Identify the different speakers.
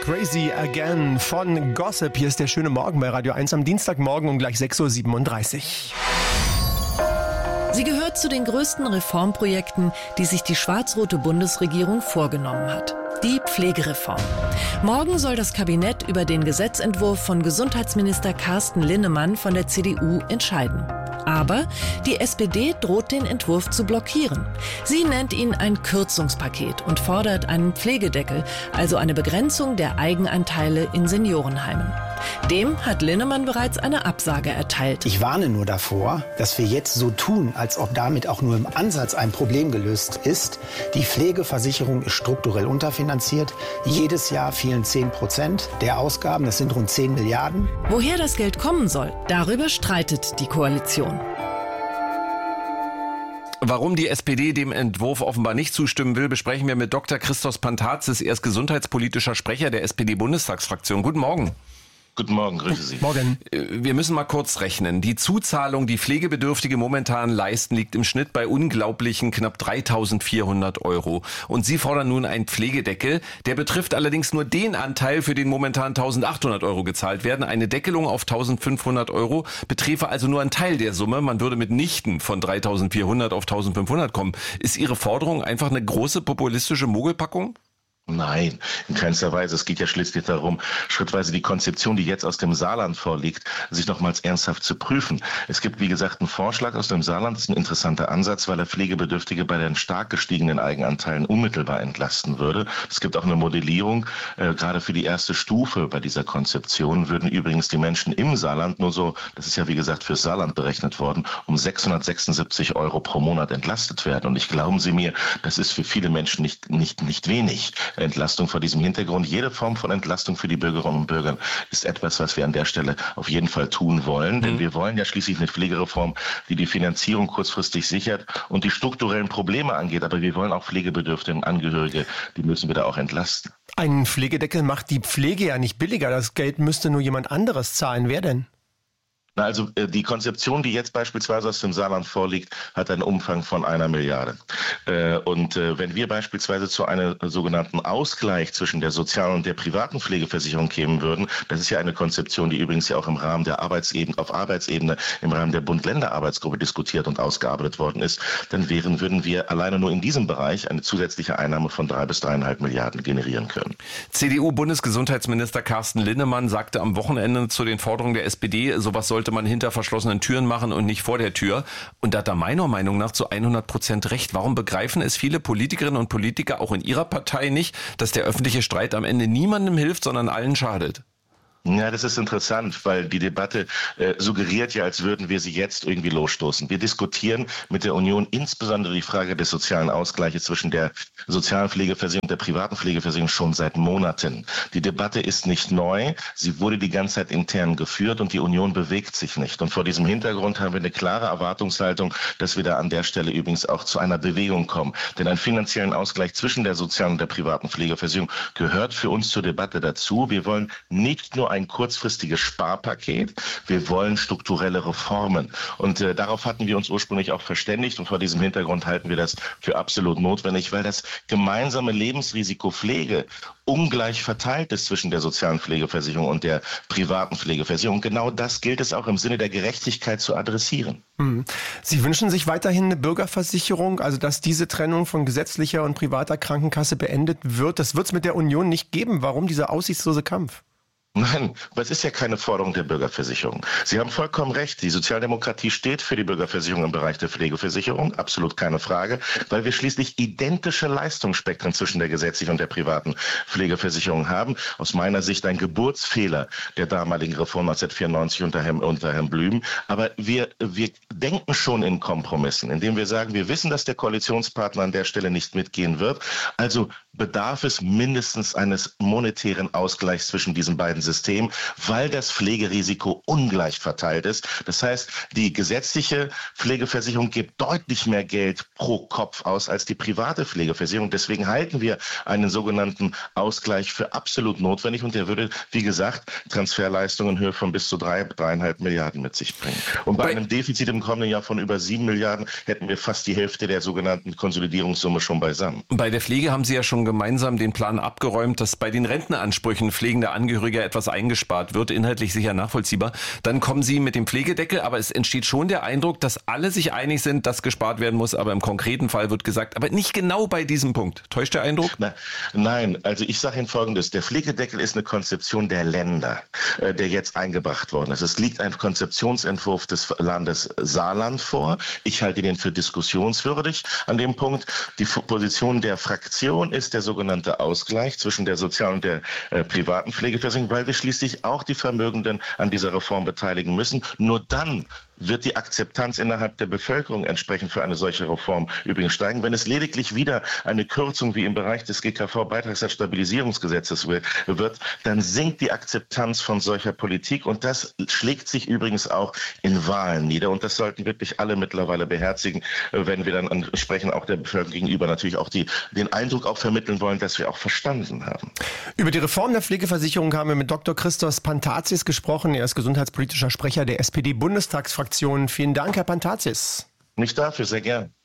Speaker 1: Crazy Again von Gossip. Hier ist der schöne Morgen bei Radio 1 am Dienstagmorgen um gleich 6.37 Uhr.
Speaker 2: Sie gehört zu den größten Reformprojekten, die sich die schwarz-rote Bundesregierung vorgenommen hat. Die Pflegereform. Morgen soll das Kabinett über den Gesetzentwurf von Gesundheitsminister Carsten Linnemann von der CDU entscheiden. Aber die SPD droht den Entwurf zu blockieren. Sie nennt ihn ein Kürzungspaket und fordert einen Pflegedeckel, also eine Begrenzung der Eigenanteile in Seniorenheimen. Dem hat Linnemann bereits eine Absage erteilt.
Speaker 3: Ich warne nur davor, dass wir jetzt so tun, als ob damit auch nur im Ansatz ein Problem gelöst ist. Die Pflegeversicherung ist strukturell unterfinanziert. Jedes Jahr fehlen 10% der Ausgaben, das sind rund 10 Milliarden.
Speaker 2: Woher das Geld kommen soll, darüber streitet die Koalition.
Speaker 4: Warum die SPD dem Entwurf offenbar nicht zustimmen will, besprechen wir mit Dr. Christos Pantazis. Er ist gesundheitspolitischer Sprecher der SPD-Bundestagsfraktion. Guten Morgen.
Speaker 5: Guten Morgen, grüße Sie.
Speaker 4: Morgen. Wir müssen mal kurz rechnen. Die Zuzahlung, die Pflegebedürftige momentan leisten, liegt im Schnitt bei unglaublichen knapp 3.400 €. Und Sie fordern nun einen Pflegedeckel. Der betrifft allerdings nur den Anteil, für den momentan 1.800 € gezahlt werden. Eine Deckelung auf 1.500 € beträfe also nur einen Teil der Summe. Man würde mitnichten von 3.400 auf 1.500 kommen. Ist Ihre Forderung einfach eine große populistische Mogelpackung?
Speaker 5: Nein, in keinster Weise. Es geht ja schließlich darum, schrittweise die Konzeption, die jetzt aus dem Saarland vorliegt, sich nochmals ernsthaft zu prüfen. Es gibt, wie gesagt, einen Vorschlag aus dem Saarland. Das ist ein interessanter Ansatz, weil er Pflegebedürftige bei den stark gestiegenen Eigenanteilen unmittelbar entlasten würde. Es gibt auch eine Modellierung. Gerade für die erste Stufe bei dieser Konzeption würden übrigens die Menschen im Saarland nur so, das ist ja wie gesagt fürs Saarland berechnet worden, um 676 € pro Monat entlastet werden. Und ich glauben Sie mir, das ist für viele Menschen nicht wenig. Entlastung vor diesem Hintergrund. Jede Form von Entlastung für die Bürgerinnen und Bürger ist etwas, was wir an der Stelle auf jeden Fall tun wollen. Denn wir wollen ja schließlich eine Pflegereform, die die Finanzierung kurzfristig sichert und die strukturellen Probleme angeht. Aber wir wollen auch pflegebedürftige Angehörige, die müssen wir da auch entlasten.
Speaker 1: Ein Pflegedeckel macht die Pflege ja nicht billiger. Das Geld müsste nur jemand anderes zahlen. Wer denn?
Speaker 5: Also die Konzeption, die jetzt beispielsweise aus dem Saarland vorliegt, hat einen Umfang von 1 Milliarde. Und wenn wir beispielsweise zu einem sogenannten Ausgleich zwischen der sozialen und der privaten Pflegeversicherung kämen würden, das ist ja eine Konzeption, die übrigens ja auch im Rahmen der Arbeitsebene, im Rahmen der Bund-Länder-Arbeitsgruppe diskutiert und ausgearbeitet worden ist, dann würden wir alleine nur in diesem Bereich eine zusätzliche Einnahme von 3 bis 3,5 Milliarden generieren können.
Speaker 4: CDU-Bundesgesundheitsminister Carsten Linnemann sagte am Wochenende zu den Forderungen der SPD, sowas sollte man hinter verschlossenen Türen machen und nicht vor der Tür. Und da hat er meiner Meinung nach zu 100% recht. Warum begreifen es viele Politikerinnen und Politiker auch in ihrer Partei nicht, dass der öffentliche Streit am Ende niemandem hilft, sondern allen schadet?
Speaker 5: Ja, das ist interessant, weil die Debatte suggeriert ja, als würden wir sie jetzt irgendwie losstoßen. Wir diskutieren mit der Union insbesondere die Frage des sozialen Ausgleiches zwischen der sozialen Pflegeversicherung und der privaten Pflegeversicherung schon seit Monaten. Die Debatte ist nicht neu, sie wurde die ganze Zeit intern geführt und die Union bewegt sich nicht. Und vor diesem Hintergrund haben wir eine klare Erwartungshaltung, dass wir da an der Stelle übrigens auch zu einer Bewegung kommen. Denn einen finanziellen Ausgleich zwischen der sozialen und der privaten Pflegeversicherung gehört für uns zur Debatte dazu. Wir wollen nicht nur ein kurzfristiges Sparpaket. Wir wollen strukturelle Reformen. Und darauf hatten wir uns ursprünglich auch verständigt. Und vor diesem Hintergrund halten wir das für absolut notwendig, weil das gemeinsame Lebensrisiko Pflege ungleich verteilt ist zwischen der sozialen Pflegeversicherung und der privaten Pflegeversicherung. Genau das gilt es auch im Sinne der Gerechtigkeit zu adressieren.
Speaker 1: Sie wünschen sich weiterhin eine Bürgerversicherung, also dass diese Trennung von gesetzlicher und privater Krankenkasse beendet wird. Das wird es mit der Union nicht geben. Warum dieser aussichtslose Kampf?
Speaker 5: Nein, aber es ist ja keine Forderung der Bürgerversicherung. Sie haben vollkommen recht. Die Sozialdemokratie steht für die Bürgerversicherung im Bereich der Pflegeversicherung. Absolut keine Frage, weil wir schließlich identische Leistungsspektren zwischen der gesetzlichen und der privaten Pflegeversicherung haben. Aus meiner Sicht ein Geburtsfehler der damaligen Reform 1994 unter Herrn Blüm. Aber wir denken schon in Kompromissen, indem wir sagen, wir wissen, dass der Koalitionspartner an der Stelle nicht mitgehen wird. Also bedarf es mindestens eines monetären Ausgleichs zwischen diesen beiden System, weil das Pflegerisiko ungleich verteilt ist. Das heißt, die gesetzliche Pflegeversicherung gibt deutlich mehr Geld pro Kopf aus als die private Pflegeversicherung. Deswegen halten wir einen sogenannten Ausgleich für absolut notwendig und der würde, wie gesagt, Transferleistungen in Höhe von bis zu 3,5 Milliarden mit sich bringen. Und bei einem Defizit im kommenden Jahr von über 7 Milliarden hätten wir fast die Hälfte der sogenannten Konsolidierungssumme schon beisammen.
Speaker 4: Bei der Pflege haben Sie ja schon gemeinsam den Plan abgeräumt, dass bei den Rentenansprüchen pflegender Angehöriger etwas eingespart wird, inhaltlich sicher nachvollziehbar. Dann kommen Sie mit dem Pflegedeckel, aber es entsteht schon der Eindruck, dass alle sich einig sind, dass gespart werden muss, aber im konkreten Fall wird gesagt, aber nicht genau bei diesem Punkt. Täuscht der Eindruck?
Speaker 5: Nein, also ich sage Ihnen Folgendes, der Pflegedeckel ist eine Konzeption der Länder, der jetzt eingebracht worden ist. Es liegt ein Konzeptionsentwurf des Landes Saarland vor. Ich halte den für diskussionswürdig an dem Punkt. Die Position der Fraktion ist der sogenannte Ausgleich zwischen der sozialen und der privaten Pflegeversicherung, weil wir schließlich auch die Vermögenden an dieser Reform beteiligen müssen. Nur dann wird die Akzeptanz innerhalb der Bevölkerung entsprechend für eine solche Reform übrigens steigen. Wenn es lediglich wieder eine Kürzung wie im Bereich des GKV-Beitragssatzstabilisierungsgesetzes wird, dann sinkt die Akzeptanz von solcher Politik und das schlägt sich übrigens auch in Wahlen nieder und das sollten wirklich alle mittlerweile beherzigen, wenn wir dann entsprechend auch der Bevölkerung gegenüber natürlich auch den Eindruck auch vermitteln wollen, dass wir auch verstanden haben.
Speaker 1: Über die Reform der Pflegeversicherung haben wir mit Dr. Christos Pantazis gesprochen. Er ist gesundheitspolitischer Sprecher der SPD-Bundestagsfraktion. Vielen Dank, Herr Pantazis.
Speaker 5: Nicht dafür, sehr gern.